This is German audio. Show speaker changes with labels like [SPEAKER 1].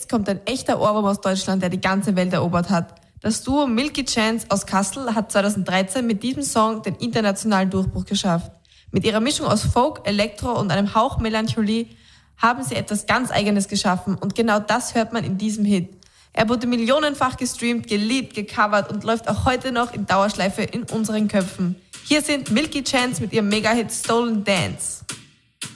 [SPEAKER 1] jetzt kommt ein echter Ohrwurm aus Deutschland, der die ganze Welt erobert hat. Das Duo Milky Chance aus Kassel hat 2013 mit diesem Song den internationalen Durchbruch geschafft. Mit ihrer Mischung aus Folk, Elektro und einem Hauch Melancholie haben sie etwas ganz Eigenes geschaffen und genau das hört man in diesem Hit. Er wurde millionenfach gestreamt, geliebt, gecovert und läuft auch heute noch in Dauerschleife in unseren Köpfen. Hier sind Milky Chance mit ihrem Mega-Hit Stolen Dance.